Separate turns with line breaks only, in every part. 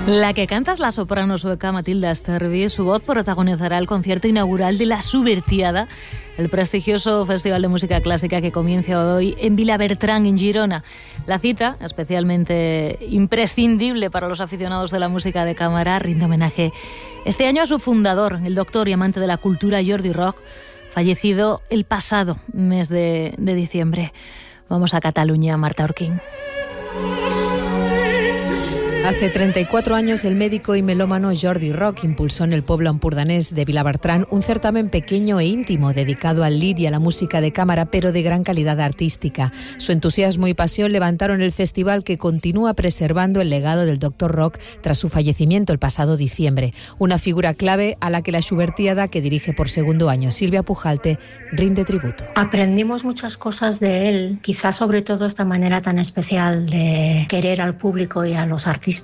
La que canta es la soprano sueca Matilda Sterby. Su voz protagonizará el concierto inaugural de La Subvertiada, el prestigioso festival de música clásica que comienza hoy en Vilabertran, en Girona. La cita, especialmente imprescindible para los aficionados de la música de cámara, rinde homenaje este año a su fundador, el doctor y amante de la cultura Jordi Roch, fallecido el pasado mes de diciembre. Vamos a Cataluña, Marta Orquín.
Hace 34 años el médico y melómano Jordi Roch impulsó en el pueblo empordanés de Vilabertran un certamen pequeño e íntimo dedicado al lied y a la música de cámara, pero de gran calidad artística. Su entusiasmo y pasión levantaron el festival, que continúa preservando el legado del Dr. Roch tras su fallecimiento el pasado diciembre. Una figura clave a la que la Subvertiada, que dirige por segundo año Silvia Pujalte, rinde tributo.
Aprendimos muchas cosas de él, quizás sobre todo esta manera tan especial de querer al público y a los artistas.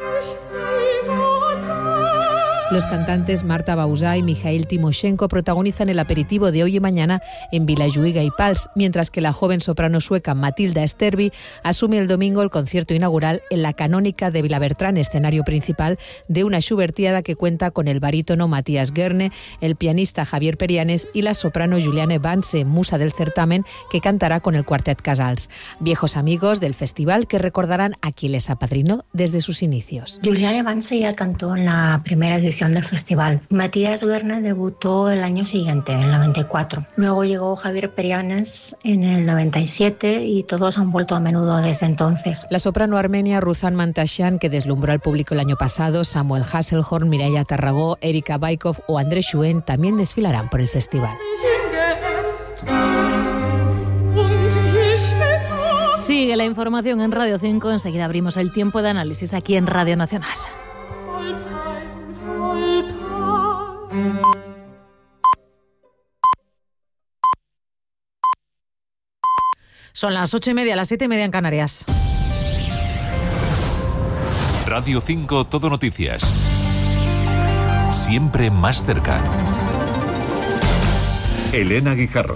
Los cantantes Marta Bausà y Mikhail Timoshenko protagonizan el aperitivo de hoy y mañana en Vilajuïga y Pals, mientras que la joven soprano sueca Matilda Sterby asume el domingo el concierto inaugural en la Canónica de Vilabertran, escenario principal de una Subvertiada que cuenta con el barítono Matías Guerne, el pianista Javier Perianes y la soprano Juliane Vance, musa del certamen, que cantará con el Quartet Casals. Viejos amigos del festival que recordarán a quien les apadrinó desde sus inicios.
Juliane Vance ya cantó en la primera edición del festival. Matías Guerne debutó el año siguiente, en el 94. Luego llegó Javier Perianes en el 97 y todos han vuelto a menudo desde entonces.
La soprano armenia Ruzan Mantasyan, que deslumbró al público el año pasado, Samuel Hasselhorn, Mireia Tarragó, Erika Baikov o Andrés Schuen también desfilarán por el festival.
Sigue la información en Radio 5. Enseguida abrimos el tiempo de análisis aquí en Radio Nacional.
Son las 8:30, las 7:30 en Canarias.
Radio 5 Todo Noticias. Siempre más cerca. Elena Guijarro.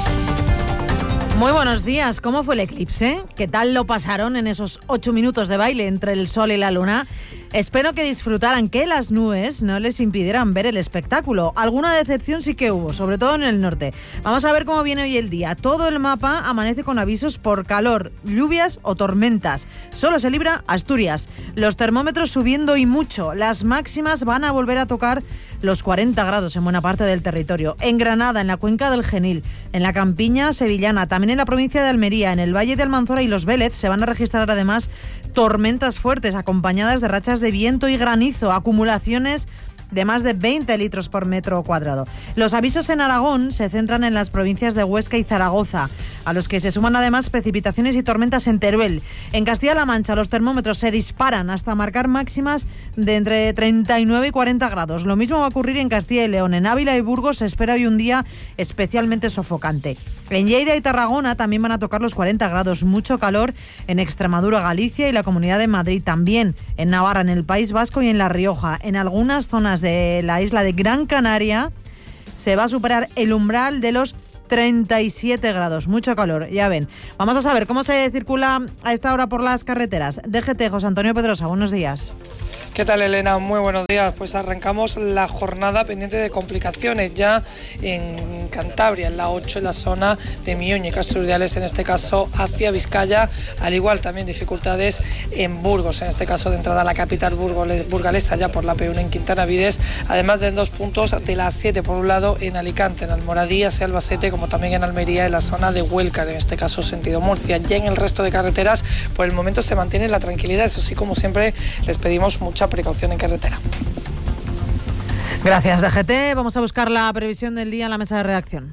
Muy buenos días. ¿Cómo fue el eclipse? ¿Qué tal lo pasaron en esos 8 minutos de baile entre el sol y la luna? Espero que disfrutaran, que las nubes no les impidieran ver el espectáculo. Alguna decepción sí que hubo, sobre todo en el norte. Vamos a ver cómo viene hoy el día. Todo el mapa amanece con avisos por calor, lluvias o tormentas. Solo se libra Asturias. Los termómetros subiendo y mucho. Las máximas van a volver a tocar los 40 grados en buena parte del territorio. En Granada, en la cuenca del Genil, en la campiña sevillana, también en la provincia de Almería, en el Valle de Almanzora y Los Vélez se van a registrar además tormentas fuertes acompañadas de rachas de viento y granizo, acumulaciones de más de 20 litros por metro cuadrado. Los avisos en Aragón se centran en las provincias de Huesca y Zaragoza, a los que se suman además precipitaciones y tormentas en Teruel. En Castilla-La Mancha los termómetros se disparan hasta marcar máximas de entre 39 y 40 grados. Lo mismo va a ocurrir en Castilla y León. En Ávila y Burgos se espera hoy un día especialmente sofocante. En Lleida y Tarragona también van a tocar los 40 grados. Mucho calor en Extremadura, Galicia y la Comunidad de Madrid. También en Navarra, en el País Vasco y en La Rioja. En algunas zonas de la isla de Gran Canaria se va a superar el umbral de los 37 grados. Mucho calor, ya ven. Vamos a saber cómo se circula a esta hora por las carreteras. DGT, José Antonio Pedrosa, buenos días.
¿Qué tal, Elena? Muy buenos días. Pues arrancamos la jornada pendiente de complicaciones ya en Cantabria, en la 8, en la zona de Mioño y Castro Urdiales, en este caso hacia Vizcaya, al igual también dificultades en Burgos, en este caso de entrada a la capital burgalesa, ya por la P1 en Quintana Vides, además de 2 puntos de la 7, por un lado en Alicante, en Almoradí, hacia Albacete, como también en Almería, en la zona de Huelca, en este caso sentido Murcia. Ya en el resto de carreteras, por el momento se mantiene la tranquilidad. Eso sí, como siempre, les pedimos mucha precaución en carretera.
Gracias, DGT. Vamos a buscar la previsión del día en la mesa de redacción.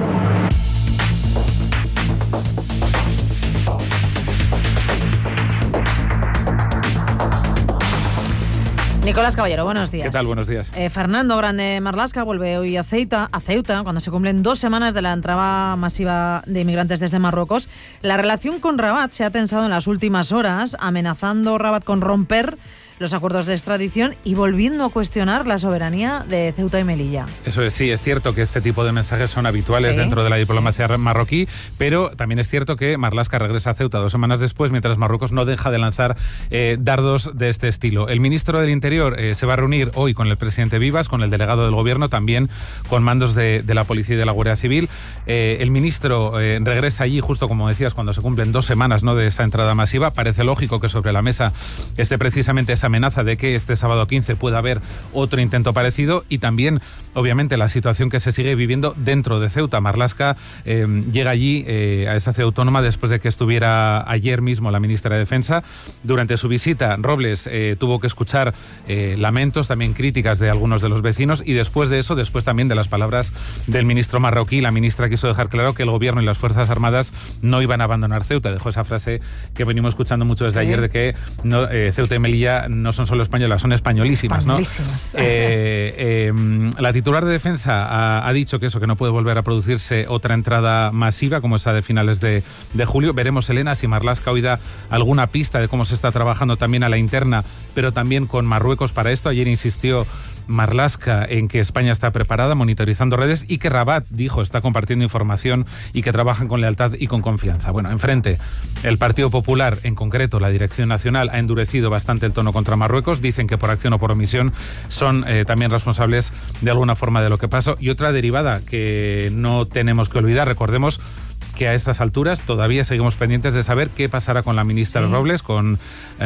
Nicolás Caballero, buenos días.
¿Qué tal? Buenos días.
Fernando Grande Marlasca vuelve hoy a Ceuta, cuando se cumplen 2 semanas de la entrada masiva de inmigrantes desde Marruecos. La relación con Rabat se ha tensado en las últimas horas, amenazando Rabat con romper los acuerdos de extradición y volviendo a cuestionar la soberanía de Ceuta y Melilla.
Eso es, sí, es cierto que este tipo de mensajes son habituales dentro de la diplomacia marroquí, pero también es cierto que Marlaska regresa a Ceuta 2 semanas después, mientras Marruecos no deja de lanzar dardos de este estilo. El ministro del Interior se va a reunir hoy con el presidente Vivas, con el delegado del gobierno, también con mandos de la policía y de la Guardia Civil. El ministro regresa allí justo, como decías, cuando se cumplen 2 semanas, ¿no?, de esa entrada masiva. Parece lógico que sobre la mesa esté precisamente esa amenaza de que este sábado 15 pueda haber otro intento parecido, y también, obviamente, la situación que se sigue viviendo dentro de Ceuta. Marlaska llega allí, a esa ciudad autónoma, después de que estuviera ayer mismo la ministra de Defensa. Durante su visita, Robles tuvo que escuchar lamentos, también críticas de algunos de los vecinos, y después de eso, después también de las palabras del ministro marroquí, la ministra quiso dejar claro que el gobierno y las Fuerzas Armadas no iban a abandonar Ceuta. Dejó esa frase que venimos escuchando mucho desde ayer, de que Ceuta y Melilla no son solo españolas, son españolísimas, ¿no? La titular de Defensa ha dicho que eso, que no puede volver a producirse otra entrada masiva como esa de finales de julio. Veremos, Elena, si Marlaska hoy da alguna pista de cómo se está trabajando también a la interna, pero también con Marruecos para esto. Ayer insistió Marlaska en que España está preparada, monitorizando redes, y que Rabat, dijo, está compartiendo información y que trabajan con lealtad y con confianza. Bueno, enfrente, el Partido Popular, en concreto la Dirección Nacional, ha endurecido bastante el tono contra Marruecos. Dicen que por acción o por omisión son también responsables de alguna forma de lo que pasó. Y otra derivada que no tenemos que olvidar, recordemos que a estas alturas todavía seguimos pendientes de saber qué pasará con la ministra Robles, con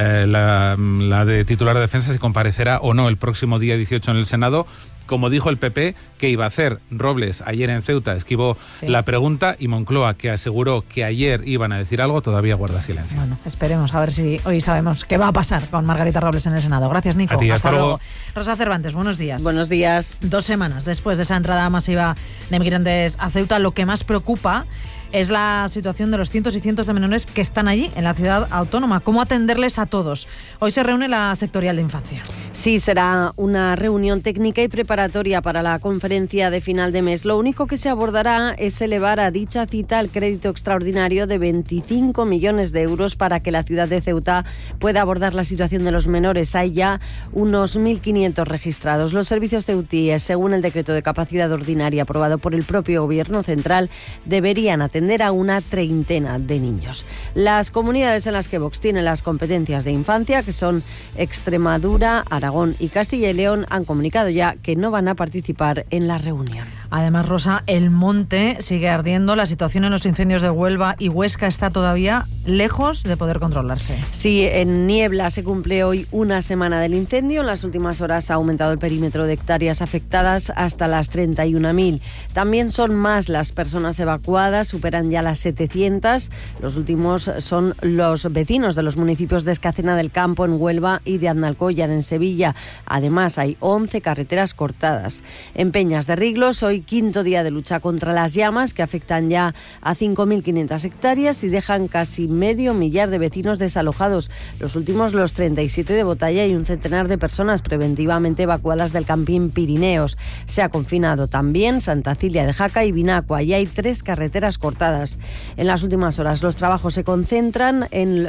la de titular de Defensa, si comparecerá o no el próximo día 18 en el Senado. Como dijo el PP que iba a hacer Robles ayer en Ceuta, esquivó la pregunta, y Moncloa, que aseguró que ayer iban a decir algo, todavía guarda silencio.
Bueno, esperemos a ver si hoy sabemos qué va a pasar con Margarita Robles en el Senado. Gracias, Nico.
Hasta luego.
Rosa Cervantes, buenos días.
Buenos días.
2 semanas después de esa entrada masiva de migrantes a Ceuta, lo que más preocupa es la situación de los cientos y cientos de menores que están allí, en la ciudad autónoma. ¿Cómo atenderles a todos? Hoy se reúne la sectorial de infancia.
Sí, será una reunión técnica y preparatoria para la conferencia de final de mes. Lo único que se abordará es elevar a dicha cita el crédito extraordinario de 25 millones de euros para que la ciudad de Ceuta pueda abordar la situación de los menores. Hay ya unos 1.500 registrados. Los servicios ceutíes, según el decreto de capacidad ordinaria aprobado por el propio Gobierno central, deberían atender a una treintena de niños. Las comunidades en las que Vox tiene las competencias de infancia, que son Extremadura, Aragón y Castilla y León, han comunicado ya que no van a participar en la reunión.
Además, Rosa, el monte sigue ardiendo. La situación en los incendios de Huelva y Huesca está todavía lejos de poder controlarse.
Sí, en Niebla se cumple hoy una semana del incendio. En las últimas horas ha aumentado el perímetro de hectáreas afectadas hasta las 31.000. También son más las personas evacuadas, superan ya las 700. Los últimos son los vecinos de los municipios de Escacena del Campo en Huelva y de Aznalcóllar en Sevilla. Además, hay 11 carreteras cortadas. En Peñas de Riglos, hoy 5º día de lucha contra las llamas, que afectan ya a 5.500 hectáreas y dejan casi medio millar de vecinos desalojados. Los últimos, los 37 de Botalla, y un centenar de personas preventivamente evacuadas del Campín Pirineos. Se ha confinado también Santa Cilia de Jaca y Vinacua, y hay 3 carreteras cortadas. En las últimas horas los trabajos se concentran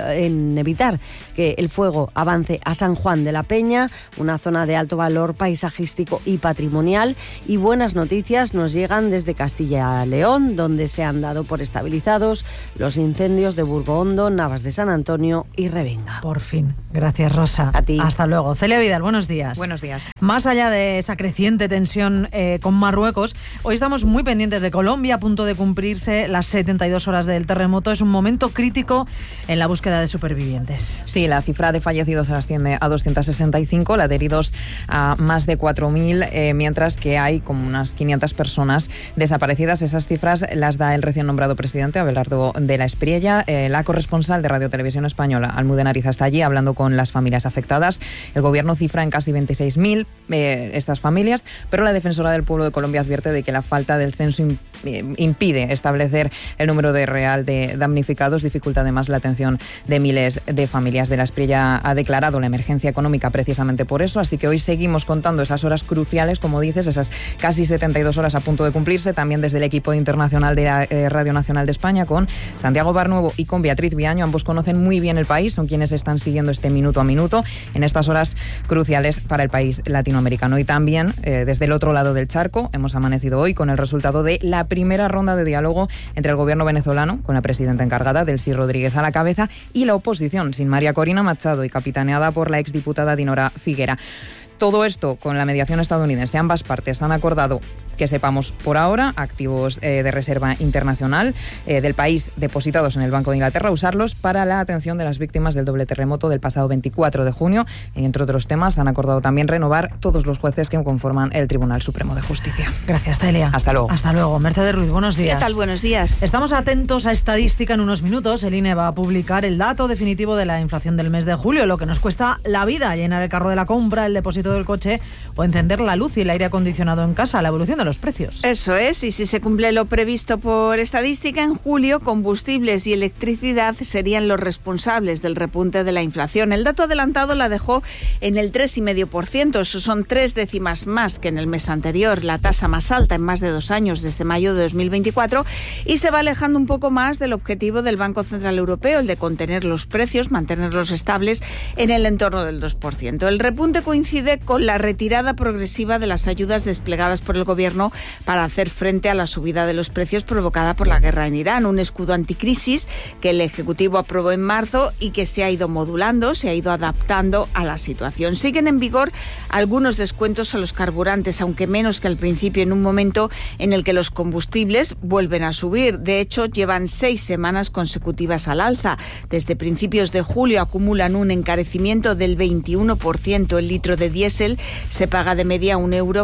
en evitar que el fuego avance a San Juan de la Peña, una zona de alto valor paisajístico y patrimonial. Y buenas noticias nos llegan desde Castilla y León, donde se han dado por estabilizados los incendios de Burgohondo, Navas de San Antonio y Revenga.
Por fin. Gracias, Rosa.
A ti.
Hasta luego. Celia Vidal, buenos días.
Buenos días.
Más allá de esa creciente tensión con Marruecos, hoy estamos muy pendientes de Colombia, a punto de cumplirse las 72 horas del terremoto. Es un momento crítico en la búsqueda de supervivientes.
Sí, la cifra de fallecidos asciende a 265, la de heridos a más de 4.000, mientras que hay como unas 500 personas desaparecidas. Esas cifras las da el recién nombrado presidente, Abelardo de la Espriella. La corresponsal de Radio Televisión Española, Almudena Ariza, está allí hablando con las familias afectadas. El gobierno cifra en casi 26.000 estas familias, pero la defensora del pueblo de Colombia advierte de que la falta del censo impide establecer el número real de damnificados, dificulta además la atención de miles de familias. De la Espriella ha declarado la emergencia económica precisamente por eso, así que hoy seguimos contando esas horas cruciales, como dices, esas casi 72
2 horas a punto de cumplirse, también desde el equipo internacional de la Radio Nacional de España, con Santiago Barnuevo y con Beatriz Viaño. Ambos conocen muy bien el país, son quienes están siguiendo este minuto a minuto en estas horas cruciales para el país latinoamericano. Y también, desde el otro lado del charco, hemos amanecido hoy con el resultado de la primera ronda de diálogo entre el gobierno venezolano, con la presidenta encargada, Delcy Rodríguez a la cabeza, y la oposición, sin María Corina Machado y capitaneada por la exdiputada Dinora Figuera. Todo esto con la mediación estadounidense. Ambas partes han acordado, que sepamos por ahora, activos de reserva internacional del país depositados en el Banco de Inglaterra, usarlos para la atención de las víctimas del doble terremoto del pasado 24 de junio. Entre otros temas, han acordado también renovar todos los jueces que conforman el Tribunal Supremo de Justicia.
Gracias, Celia.
Hasta luego.
Hasta luego. Mercedes Ruiz, buenos días.
¿Qué tal? Buenos días.
Estamos atentos a estadística. En unos minutos el INE va a publicar el dato definitivo de la inflación del mes de julio, lo que nos cuesta la vida, llenar el carro de la compra, el depósito del coche o encender la luz y el aire acondicionado en casa, la evolución de los precios.
Eso es, y si se cumple lo previsto por estadística, en julio combustibles y electricidad serían los responsables del repunte de la inflación. El dato adelantado la dejó en el 3,5%, eso son 3 décimas más que en el mes anterior, la tasa más alta en más de 2 años, desde mayo de 2024, y se va alejando un poco más del objetivo del Banco Central Europeo, el de contener los precios, mantenerlos estables en el entorno del 2%. El repunte coincide con la retirada progresiva de las ayudas desplegadas por el Gobierno para hacer frente a la subida de los precios provocada por la guerra en Irán, un escudo anticrisis que el Ejecutivo aprobó en marzo y que se ha ido modulando, se ha ido adaptando a la situación. Siguen en vigor algunos descuentos a los carburantes, aunque menos que al principio, en un momento en el que los combustibles vuelven a subir. De hecho, llevan 6 semanas consecutivas al alza. Desde principios de julio acumulan un encarecimiento del 21%. El litro de diésel se paga de media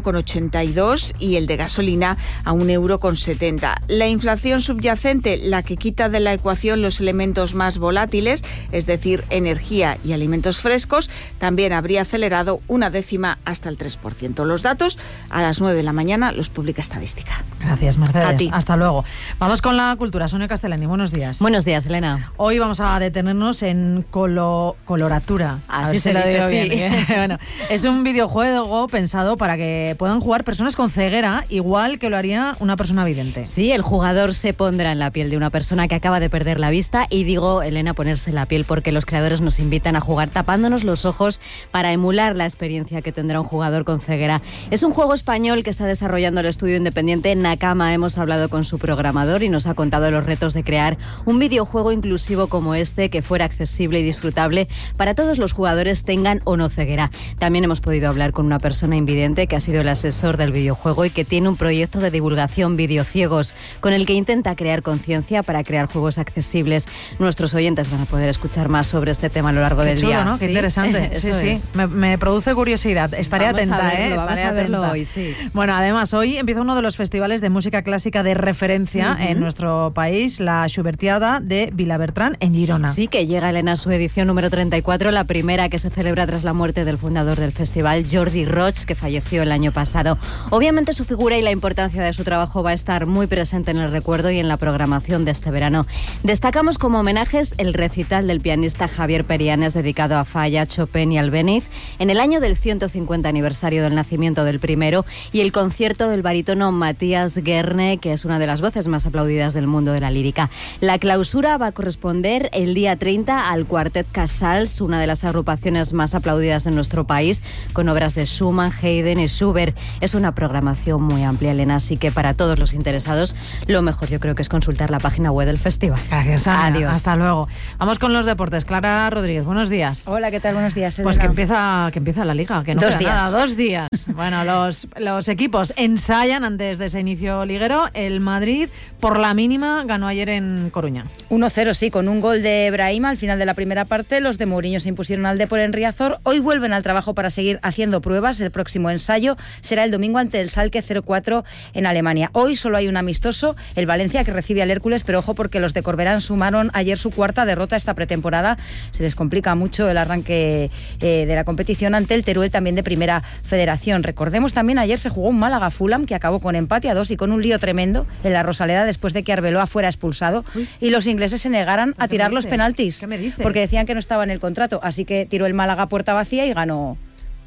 €1,82 y el de gasolina a €1,70. La inflación subyacente, la que quita de la ecuación los elementos más volátiles, es decir, energía y alimentos frescos, también habría acelerado 1 décima hasta el 3%. Los datos a las 9 de la mañana los publica Estadística.
Gracias, Mercedes.
A ti.
Hasta luego. Vamos con la cultura. Sonia Castellani, buenos días.
Buenos días, Elena.
Hoy vamos a detenernos en coloratura.
Así se lo digo bien.
Bueno, es un videojuego pensado para que puedan jugar personas con ceguera, igual que lo haría una persona vidente.
Sí, el jugador se pondrá en la piel de una persona que acaba de perder la vista, y digo, Elena, ponerse en la piel porque los creadores nos invitan a jugar tapándonos los ojos para emular la experiencia que tendrá un jugador con ceguera. Es un juego español que está desarrollando el estudio independiente Nakama. Hemos hablado con su programador y nos ha contado los retos de crear un videojuego inclusivo como este, que fuera accesible y disfrutable para todos los jugadores, tengan o no ceguera. También hemos podido hablar con una persona invidente que ha sido el asesor del videojuego y que tiene un proyecto de divulgación Videociegos, con el que intenta crear conciencia para crear juegos accesibles. Nuestros oyentes van a poder escuchar más sobre este tema a lo largo del
chulo,
día.
¿no? Qué
¿Sí?
interesante. Sí. Me produce curiosidad. Estaré atenta,
Vamos a verlo hoy, sí.
Bueno, además, hoy empieza uno de los festivales de música clásica de referencia en nuestro país, la Schubertiada de Vilabertran, en Girona.
Sí, que llega, Elena, a su edición número 34, la primera que se celebra tras la muerte del fundador del festival, Jordi Roig, que falleció el año pasado. Obviamente su figura y la importancia de su trabajo va a estar muy presente en el recuerdo y en la programación de este verano. Destacamos como homenajes el recital del pianista Javier Perianes dedicado a Falla, Chopin y Albéniz en el año del 150 aniversario del nacimiento del primero, y el concierto del barítono Matías Guerne, que es una de las voces más aplaudidas del mundo de la lírica. La clausura va a corresponder el día 30 al Quartet Casals, una de las agrupaciones más aplaudidas en nuestro país, con obras de Schumann, Haydn y Schubert. Es una programación muy amplia, Elena, así que para todos los interesados, lo mejor yo creo que es consultar la página web del festival.
Gracias, Ana.
Adiós.
Hasta luego. Vamos con los deportes. Clara Rodríguez, buenos días.
Hola, ¿qué tal? Buenos días, Elena.
Pues que empieza la Liga, que no queda nada. 2 días. Bueno, los equipos ensayan antes de ese inicio liguero. El Madrid, por la mínima, ganó ayer en Coruña.
1-0, sí, con un gol de Brahima al final de la primera parte. Los de Mourinho se impusieron al Depor en Riazor. Hoy vuelven al trabajo para seguir haciendo pruebas. El próximo ensayo será el domingo ante el Schalke 04 en Alemania. Hoy solo hay un amistoso, el Valencia, que recibe al Hércules, pero ojo porque los de Corberán sumaron ayer su 4ª derrota esta pretemporada. Se les complica mucho el arranque de la competición ante el Teruel, también de Primera Federación. Recordemos también, ayer se jugó un Málaga-Fulham que acabó con empate a 2 y con un lío tremendo en la Rosaleda después de que Arbeloa fuera expulsado. Y los ingleses se negaran a tirar los penaltis.
¿Qué me dices?
Porque decían que no estaba en el contrato, así que tiró el Málaga a puerta vacía y ganó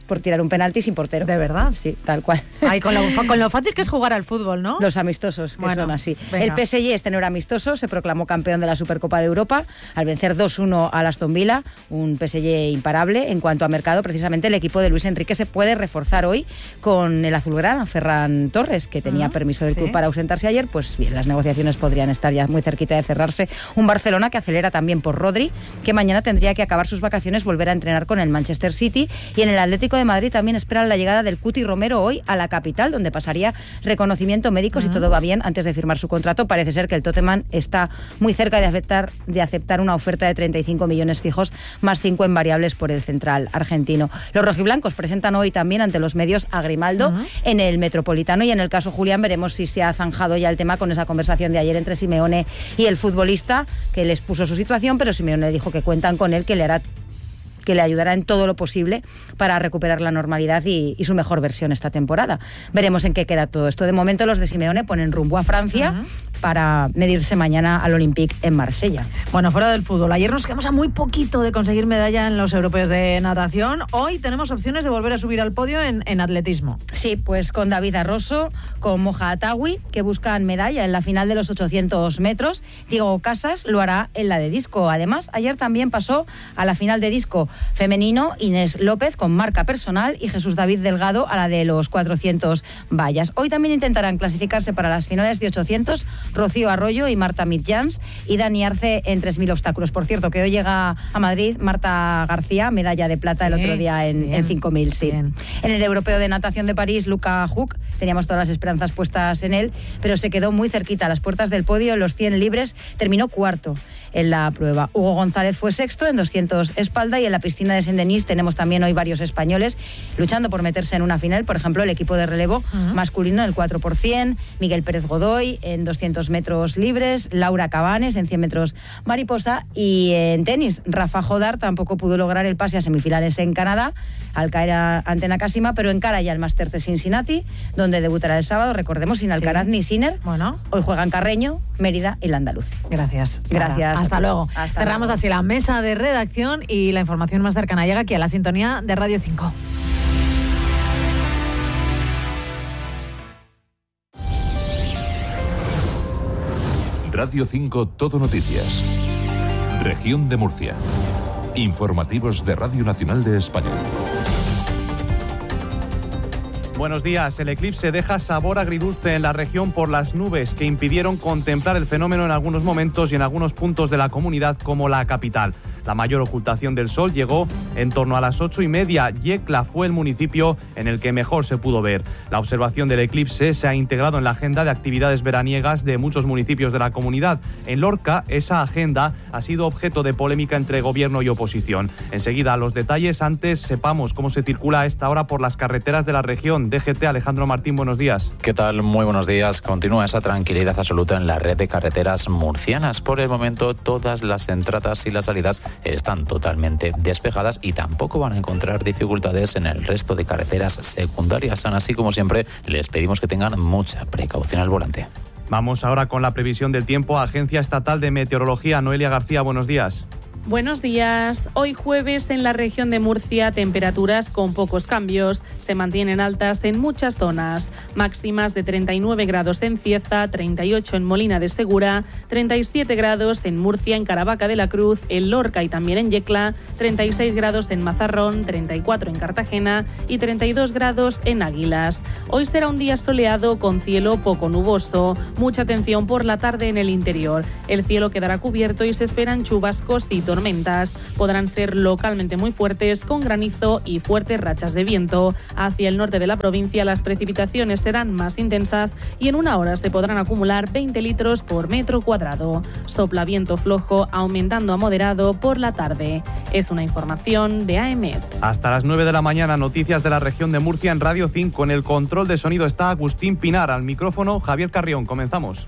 por tirar un penalti sin portero.
¿De verdad?
Sí, tal cual.
Ay, con lo fácil que es jugar al fútbol, ¿no?
Los amistosos, que son así.
Venga.
El PSG, este no era amistoso, se proclamó campeón de la Supercopa de Europa al vencer 2-1 al Aston Villa, un PSG imparable. En cuanto a mercado, precisamente el equipo de Luis Enrique se puede reforzar hoy con el azulgrana, Ferran Torres, que tenía permiso del club para ausentarse ayer. Pues bien, las negociaciones podrían estar ya muy cerquita de cerrarse. Un Barcelona que acelera también por Rodri, que mañana tendría que acabar sus vacaciones, volver a entrenar con el Manchester City. Y en el Atlético de Madrid también esperan la llegada del Cuti Romero hoy a la capital, donde pasaría reconocimiento médico si todo va bien antes de firmar su contrato. Parece ser que el Tottenham está muy cerca de aceptar una oferta de 35 millones fijos más 5 en variables por el central argentino. Los rojiblancos presentan hoy también ante los medios a Grimaldo en el Metropolitano, y en el caso Julián veremos si se ha zanjado ya el tema con esa conversación de ayer entre Simeone y el futbolista, que les puso su situación, pero Simeone dijo que cuentan con él, que le ayudará en todo lo posible para recuperar la normalidad y su mejor versión esta temporada. Veremos en qué queda todo esto. De momento los de Simeone ponen rumbo a Francia para medirse mañana al Olympique en Marsella.
Bueno, fuera del fútbol, ayer nos quedamos a muy poquito de conseguir medalla en los europeos de natación. Hoy tenemos opciones de volver a subir al podio en atletismo.
Sí, pues con David Arroso, con Moja Atawi, que buscan medalla en la final de los 800 metros. Diego Casas lo hará en la de disco. Además, ayer también pasó a la final de disco femenino Inés López con marca personal y Jesús David Delgado a la de los 400 vallas. Hoy también intentarán clasificarse para las finales de 800 Rocío Arroyo y Marta Mitjans, y Dani Arce en 3.000 obstáculos. Por cierto, que hoy llega a Madrid Marta García, medalla de plata el otro día en 5.000. Sí. En el Europeo de Natación de París, Luca Huck, teníamos todas las esperanzas puestas en él, pero se quedó muy cerquita a las puertas del podio en los 100 libres, terminó cuarto en la prueba. Hugo González fue sexto en 200 espalda, y en la piscina de Saint-Denis tenemos también hoy varios españoles luchando por meterse en una final. Por ejemplo, el equipo de relevo masculino en el 4%, Miguel Pérez Godoy en 200 metros libres, Laura Cabanes en 100 metros mariposa, y en tenis Rafa Jodar tampoco pudo lograr el pase a semifinales en Canadá al caer ante Nakashima, pero encara ya el Máster de Cincinnati, donde debutará el sábado, recordemos, sin Alcaraz ni Sinner.
Bueno,
hoy juegan Carreño, Mérida y Landaluz.
Gracias.
Hasta
luego. Cerramos así la mesa de redacción, y la información más cercana llega aquí a la sintonía de Radio 5.
Radio 5 Todo Noticias. Región de Murcia. Informativos de Radio Nacional de España.
Buenos días. El eclipse deja sabor agridulce en la región por las nubes que impidieron contemplar el fenómeno en algunos momentos y en algunos puntos de la comunidad, como la capital. La mayor ocultación del sol llegó en torno a las 8:30. Yecla fue el municipio en el que mejor se pudo ver. La observación del eclipse se ha integrado en la agenda de actividades veraniegas de muchos municipios de la comunidad. En Lorca, esa agenda ha sido objeto de polémica entre gobierno y oposición. Enseguida, los detalles. Antes, sepamos cómo se circula a esta hora por las carreteras de la región. DGT, Alejandro Martín, buenos días.
¿Qué tal? Muy buenos días. Continúa esa tranquilidad absoluta en la red de carreteras murcianas. Por el momento, todas las entradas y las salidas están totalmente despejadas, y tampoco van a encontrar dificultades en el resto de carreteras secundarias. Así como siempre, les pedimos que tengan mucha precaución al volante.
Vamos ahora con la previsión del tiempo. Agencia Estatal de Meteorología, Noelia García, buenos días.
Buenos días. Hoy jueves en la región de Murcia, temperaturas con pocos cambios. Se mantienen altas en muchas zonas. Máximas de 39 grados en Cieza, 38 en Molina de Segura, 37 grados en Murcia, en Caravaca de la Cruz, en Lorca y también en Yecla, 36 grados en Mazarrón, 34 en Cartagena y 32 grados en Águilas. Hoy será un día soleado con cielo poco nuboso. Mucha atención por la tarde en el interior. El cielo quedará cubierto y se esperan chubascos y tormentas. Podrán ser localmente muy fuertes, con granizo y fuertes rachas de viento. Hacia el norte de la provincia las precipitaciones serán más intensas y en una hora se podrán acumular 20 litros por metro cuadrado. Sopla viento flojo, aumentando a moderado por la tarde. Es una información de AEMET.
Hasta las 9 de la mañana, noticias de la región de Murcia en Radio 5. En el control de sonido está Agustín Pinar. Al micrófono, Javier Carrión. Comenzamos.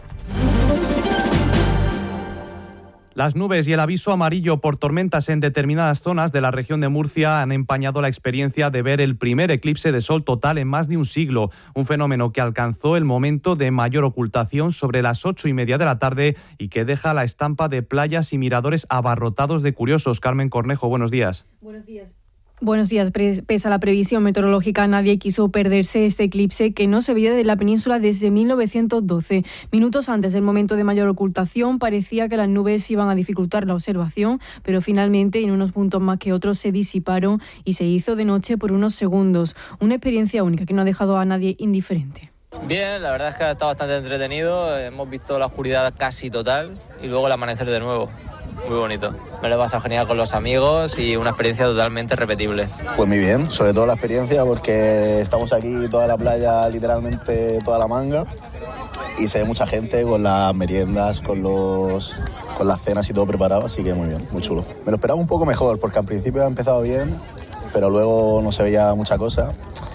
Las nubes y el aviso amarillo por tormentas en determinadas zonas de la región de Murcia han empañado la experiencia de ver el primer eclipse de sol total en más de un siglo, un fenómeno que alcanzó el momento de mayor ocultación sobre las 8:30 de la tarde y que deja la estampa de playas y miradores abarrotados de curiosos. Carmen Cornejo, buenos días.
Buenos días. Buenos días. Pese a la previsión meteorológica, nadie quiso perderse este eclipse que no se veía de la península desde 1912. Minutos antes del momento de mayor ocultación, parecía que las nubes iban a dificultar la observación, pero finalmente, en unos puntos más que otros, se disiparon y se hizo de noche por unos segundos. Una experiencia única que no ha dejado a nadie indiferente.
Bien, la verdad es que ha estado bastante entretenido. Hemos visto la oscuridad casi total y luego el amanecer de nuevo. Muy bonito. Me lo he pasado genial con los amigos y una experiencia totalmente repetible.
Pues muy bien, sobre todo la experiencia porque estamos aquí toda la playa, literalmente toda la manga, y se ve mucha gente con las meriendas, con las cenas y todo preparado, así que muy bien, muy chulo. Me lo esperaba un poco mejor porque al principio ha empezado bien, pero luego no se veía mucha cosa.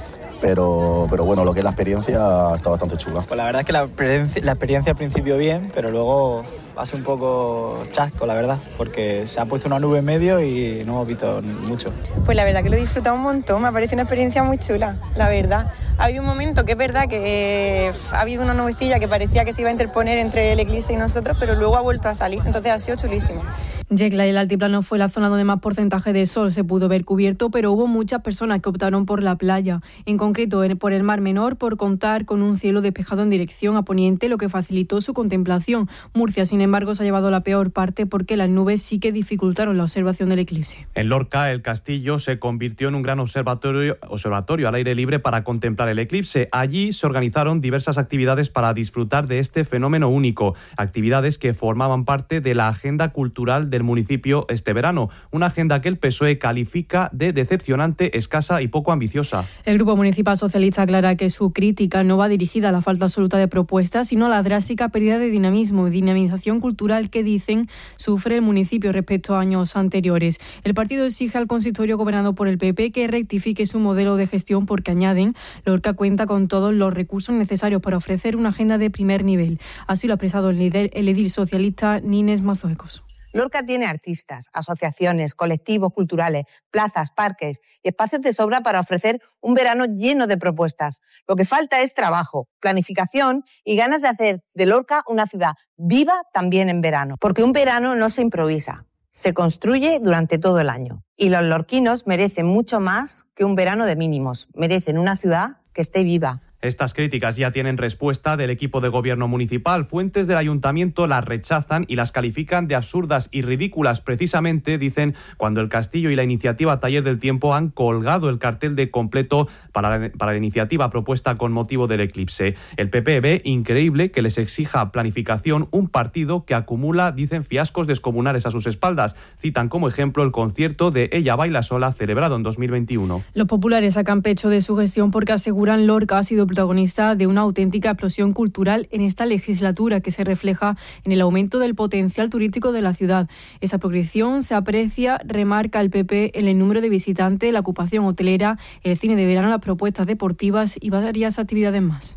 Pero bueno, lo que es la experiencia está bastante chula.
Pues la verdad es que la experiencia al principio bien, pero luego hace un poco chasco, la verdad, porque se ha puesto una nube en medio y no hemos visto mucho.
Pues la verdad que lo he disfrutado un montón, me ha parecido una experiencia muy chula, la verdad. Ha habido un momento que es verdad que ha habido una nubecilla que parecía que se iba a interponer entre el eclipse y nosotros, pero luego ha vuelto a salir, entonces ha sido chulísimo.
Yecla y el altiplano fue la zona donde más porcentaje de sol se pudo ver cubierto, pero hubo muchas personas que optaron por la playa, en concreto por el Mar Menor, por contar con un cielo despejado en dirección a poniente, lo que facilitó su contemplación. Murcia, sin embargo, se ha llevado la peor parte porque las nubes sí que dificultaron la observación del eclipse.
En Lorca, el castillo se convirtió en un gran observatorio al aire libre para contemplar el eclipse. Allí se organizaron diversas actividades para disfrutar de este fenómeno único, actividades que formaban parte de la agenda cultural del municipio este verano, una agenda que el PSOE califica de decepcionante, escasa y poco ambiciosa.
El Grupo Municipal Socialista aclara que su crítica no va dirigida a la falta absoluta de propuestas, sino a la drástica pérdida de dinamismo y dinamización cultural que, dicen, sufre el municipio respecto a años anteriores. El partido exige al consistorio gobernado por el PP que rectifique su modelo de gestión porque, añaden, Lorca cuenta con todos los recursos necesarios para ofrecer una agenda de primer nivel. Así lo ha expresado el edil socialista Nines Mazoecos.
Lorca tiene artistas, asociaciones, colectivos culturales, plazas, parques y espacios de sobra para ofrecer un verano lleno de propuestas. Lo que falta es trabajo, planificación y ganas de hacer de Lorca una ciudad viva también en verano. Porque un verano no se improvisa, se construye durante todo el año. Y los lorquinos merecen mucho más que un verano de mínimos. Merecen una ciudad que esté viva.
Estas críticas ya tienen respuesta del equipo de gobierno municipal. Fuentes del ayuntamiento las rechazan y las califican de absurdas y ridículas. Precisamente, dicen, cuando el Castillo y la iniciativa Taller del Tiempo han colgado el cartel de completo para la iniciativa propuesta con motivo del eclipse. El PP ve increíble que les exija planificación un partido que acumula, dicen, fiascos descomunales a sus espaldas. Citan como ejemplo el concierto de Ella Baila Sola celebrado en 2021.
Los populares sacan pecho de su gestión porque aseguran Lorca ha sido protagonista de una auténtica explosión cultural en esta legislatura que se refleja en el aumento del potencial turístico de la ciudad. Esa progresión se aprecia, remarca el PP, en el número de visitantes, la ocupación hotelera, el cine de verano, las propuestas deportivas y varias actividades más.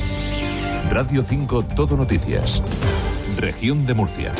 Radio 5 Todo Noticias. Región de Murcia.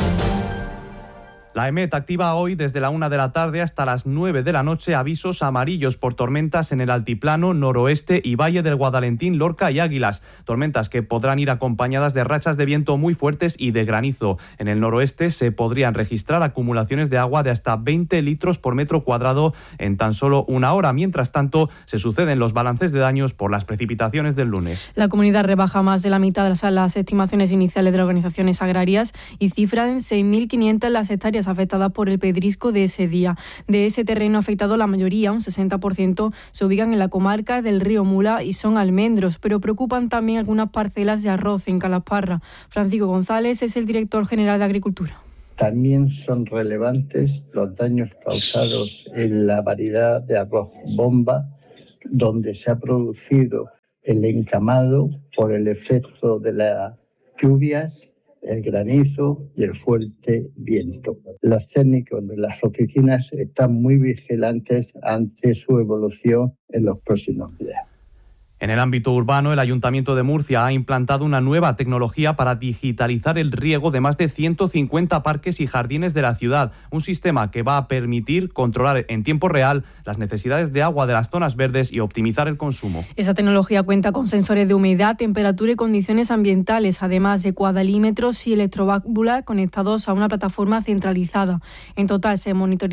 La EMET activa hoy desde la 1 de la tarde hasta las 9 de la noche avisos amarillos por tormentas en el altiplano, noroeste y Valle del Guadalentín, Lorca y Águilas. Tormentas que podrán ir acompañadas de rachas de viento muy fuertes y de granizo. En el noroeste se podrían registrar acumulaciones de agua de hasta 20 litros por metro cuadrado en tan solo una hora. Mientras tanto, se suceden los balances de daños por las precipitaciones del lunes.
La comunidad rebaja más de la mitad de las estimaciones iniciales de las organizaciones agrarias y cifran 6.500 las hectáreas afectadas por el pedrisco de ese día. De ese terreno afectado, la mayoría, un 60%, se ubican en la comarca del Río Mula y son almendros, pero preocupan también algunas parcelas de arroz en Calasparra. Francisco González es el director general de Agricultura.
También son relevantes los daños causados en la variedad de arroz bomba, donde se ha producido el encamado por el efecto de las lluvias, el granizo y el fuerte viento. Los técnicos de las oficinas están muy vigilantes ante su evolución en los próximos días.
En el ámbito urbano, el Ayuntamiento de Murcia ha implantado una nueva tecnología para digitalizar el riego de más de 150 parques y jardines de la ciudad. Un sistema que va a permitir controlar en tiempo real las necesidades de agua de las zonas verdes y optimizar el consumo.
Esa tecnología cuenta con sensores de humedad, temperatura y condiciones ambientales, además de cuadrilímetros y electroválvulas conectados a una plataforma centralizada. En total se monitoriza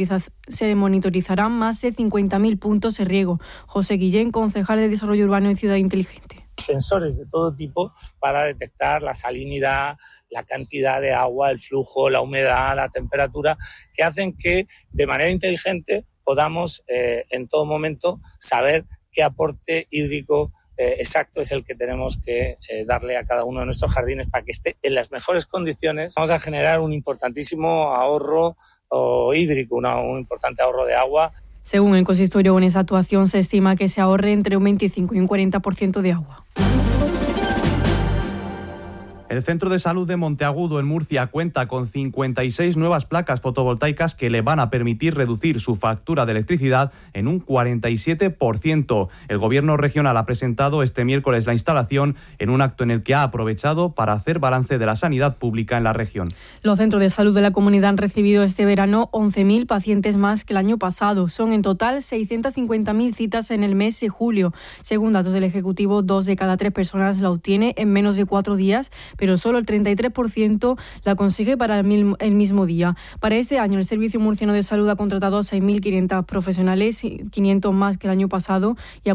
se monitorizarán más de 50.000 puntos de riego. José Guillén, concejal de Desarrollo Urbano y Ciudad Inteligente.
Sensores de todo tipo para detectar la salinidad, la cantidad de agua, el flujo, la humedad, la temperatura, que hacen que de manera inteligente podamos en todo momento saber qué aporte hídrico exacto es el que tenemos que darle a cada uno de nuestros jardines para que esté en las mejores condiciones. Vamos a generar un importantísimo ahorro hídrico, un importante ahorro de agua.
Según el consistorio, con esa actuación se estima que se ahorre entre un 25 y un 40% de agua.
El Centro de Salud de Monteagudo, en Murcia, cuenta con 56 nuevas placas fotovoltaicas que le van a permitir reducir su factura de electricidad en un 47%. El Gobierno regional ha presentado este miércoles la instalación en un acto en el que ha aprovechado para hacer balance de la sanidad pública en la región.
Los centros de salud de la comunidad han recibido este verano 11.000 pacientes más que el año pasado. Son en total 650.000 citas en el mes de julio. Según datos del Ejecutivo, 2 de cada 3 personas la obtiene en menos de 4 días, pero solo el 33% la consigue para el mismo día. Para este año, el Servicio Murciano de Salud ha contratado a 6.500 profesionales, 500 más que el año pasado, y a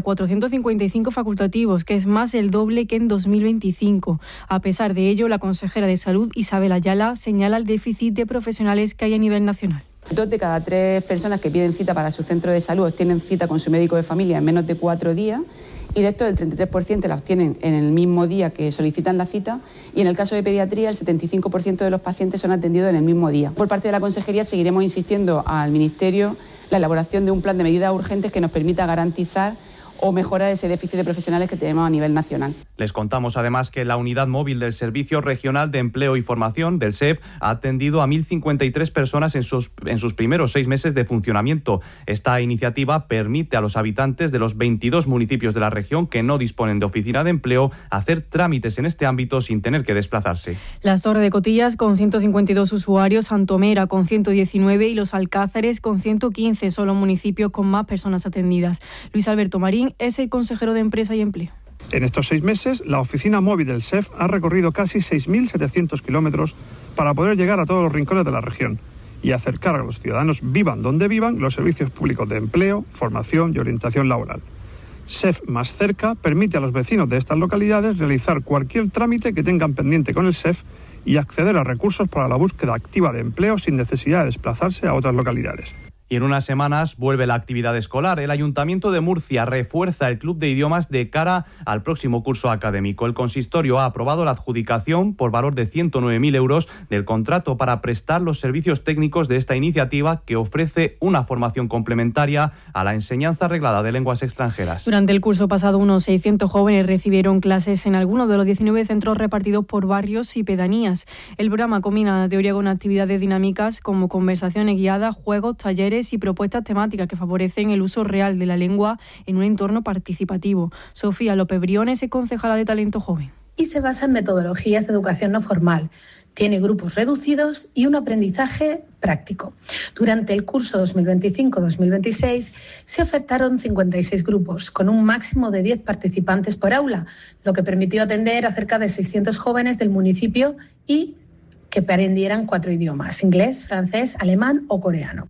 455 facultativos, que es más del doble que en 2025. A pesar de ello, la consejera de Salud, Isabel Ayala, señala el déficit de profesionales que hay a nivel nacional.
2 de cada 3 personas que piden cita para su centro de salud tienen cita con su médico de familia en menos de 4 días. Y de esto el 33% la obtienen en el mismo día que solicitan la cita, y en el caso de pediatría el 75% de los pacientes son atendidos en el mismo día. Por parte de la Consejería seguiremos insistiendo al Ministerio la elaboración de un plan de medidas urgentes que nos permita garantizar o mejorar ese déficit de profesionales que tenemos a nivel nacional.
Les contamos además que la unidad móvil del Servicio Regional de Empleo y Formación, del SEF, ha atendido a 1.053 personas en sus primeros 6 meses de funcionamiento. Esta iniciativa permite a los habitantes de los 22 municipios de la región que no disponen de oficina de empleo hacer trámites en este ámbito sin tener que desplazarse.
Las Torres de Cotillas con 152 usuarios, Santomera con 119 y Los Alcázares con 115 son los municipios con más personas atendidas. Luis Alberto Marín es el consejero de Empresa y Empleo.
En estos 6 meses, la oficina móvil del SEF ha recorrido casi 6.700 kilómetros para poder llegar a todos los rincones de la región y acercar a los ciudadanos, vivan donde vivan, los servicios públicos de empleo, formación y orientación laboral. SEF Más Cerca permite a los vecinos de estas localidades realizar cualquier trámite que tengan pendiente con el SEF y acceder a recursos para la búsqueda activa de empleo sin necesidad de desplazarse a otras localidades.
Y en unas semanas vuelve la actividad escolar. El Ayuntamiento de Murcia refuerza el Club de Idiomas de cara al próximo curso académico. El consistorio ha aprobado la adjudicación por valor de 109.000 euros del contrato para prestar los servicios técnicos de esta iniciativa, que ofrece una formación complementaria a la enseñanza reglada de lenguas extranjeras.
Durante el curso pasado, unos 600 jóvenes recibieron clases en algunos de los 19 centros repartidos por barrios y pedanías. El programa combina teoría con actividades dinámicas como conversaciones guiadas, juegos, talleres y propuestas temáticas que favorecen el uso real de la lengua en un entorno participativo. Sofía López Briones es concejala de Talento Joven.
Y se basa en metodologías de educación no formal. Tiene grupos reducidos y un aprendizaje práctico. Durante el curso 2025-2026 se ofertaron 56 grupos, con un máximo de 10 participantes por aula, lo que permitió atender a cerca de 600 jóvenes del municipio y que aprendieran 4 idiomas: inglés, francés, alemán o coreano.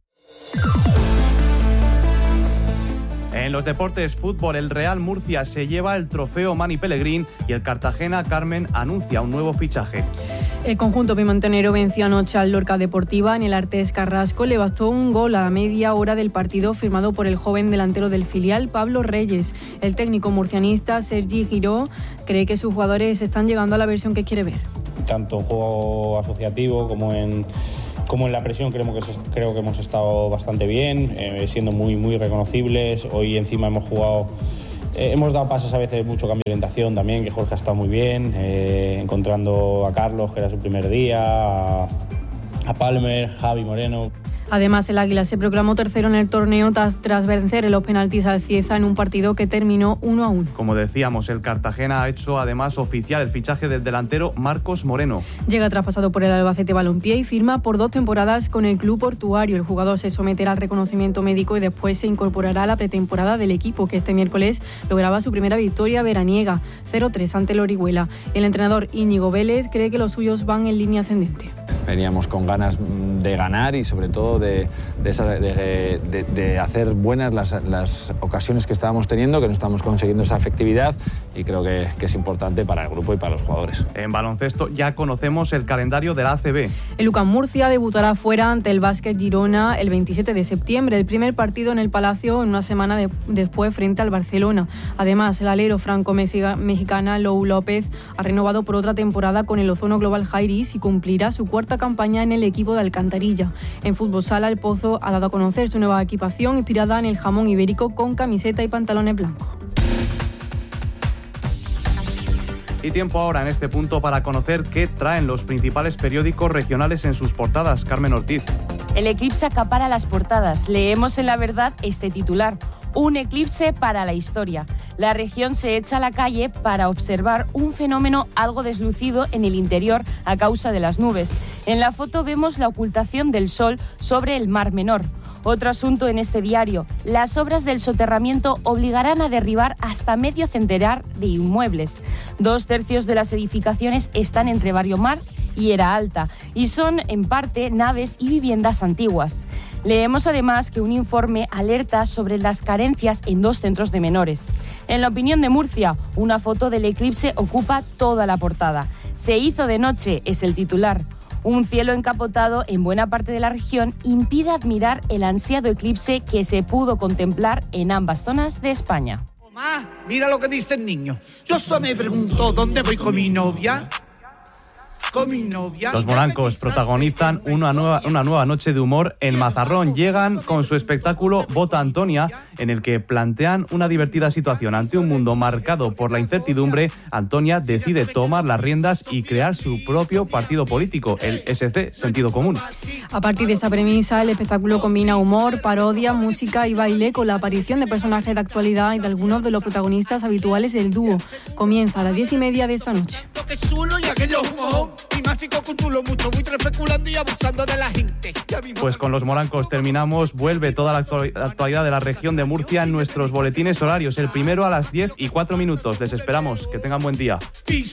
En los deportes, fútbol, el Real Murcia se lleva el trofeo Mani Pellegrín y el Cartagena Carmen anuncia un nuevo fichaje.
El conjunto pimontonero venció anoche al Lorca Deportiva en el Artés Carrasco. Le bastó un gol a la media hora del partido, firmado por el joven delantero del filial, Pablo Reyes. El técnico murcianista, Sergi Giró, cree que sus jugadores están llegando a la versión que quiere ver.
Tanto en juego asociativo como en la presión creo que hemos estado bastante bien, siendo muy reconocibles. Hoy encima hemos jugado, hemos dado pases a veces, mucho cambio de orientación también, que Jorge ha estado muy bien, encontrando a Carlos, que era su primer día, a Palmer, Javi Moreno.
Además, el Águila se proclamó tercero en el torneo tras vencer en los penaltis al Cieza en un partido que terminó 1-1.
Como decíamos, el Cartagena ha hecho además oficial el fichaje del delantero Marcos Moreno.
Llega traspasado por el Albacete Balompié y firma por 2 temporadas con el club portuario. El jugador se someterá al reconocimiento médico y después se incorporará a la pretemporada del equipo, que este miércoles lograba su primera victoria veraniega, 0-3 ante el Orihuela. El entrenador Íñigo Vélez cree que los suyos van en línea ascendente.
veníamos con ganas de ganar y sobre todo de hacer buenas las ocasiones que estábamos teniendo, que no estamos consiguiendo esa efectividad, y creo que es importante para el grupo y para los jugadores.
En baloncesto ya conocemos el calendario de la ACB.
El UCAM Murcia debutará fuera ante el Básquet Girona el 27 de septiembre, el primer partido en el Palacio en una semana después frente al Barcelona. Además, el alero franco-mexicana Lou López ha renovado por otra temporada con el Ozono Global Jairis y cumplirá su cuarta campaña en el equipo de Alcantarilla. En Fútbol Sala, el Pozo ha dado a conocer su nueva equipación inspirada en el jamón ibérico con camiseta y pantalones blancos.
Y tiempo ahora en este punto para conocer qué traen los principales periódicos regionales en sus portadas. Carmen Ortiz.
El eclipse acapara las portadas. Leemos en La Verdad este titular: un eclipse para la historia. La región se echa a la calle para observar un fenómeno algo deslucido en el interior a causa de las nubes. En la foto vemos la ocultación del sol sobre el Mar Menor. Otro asunto en este diario: las obras del soterramiento obligarán a derribar hasta medio centenar de inmuebles. 2/3 de las edificaciones están entre Barrio Mar y Era Alta y son en parte naves y viviendas antiguas. Leemos además que un informe alerta sobre las carencias en 2 centros de menores. En La Opinión de Murcia, una foto del eclipse ocupa toda la portada. Se hizo de noche, es el titular. Un cielo encapotado en buena parte de la región impide admirar el ansiado eclipse que se pudo contemplar en ambas zonas de España.
Mamá, mira lo que dice el niño. Yo solo me pregunto dónde voy con mi novia.
Los morancos protagonizan una nueva noche de humor en Mazarrón. Llegan con su espectáculo Vota Antonia, en el que plantean una divertida situación. Ante un mundo marcado por la incertidumbre, Antonia decide tomar las riendas y crear su propio partido político, el SC Sentido Común.
A partir de esta premisa, el espectáculo combina humor, parodia, música y baile con la aparición de personajes de actualidad y de algunos de los protagonistas habituales del dúo. Comienza a las 10:30 de esta noche.
Pues con los morancos terminamos. Vuelve toda la actualidad de la región de Murcia en nuestros boletines horarios. El primero a las 10:04. Les esperamos. Que tengan buen día.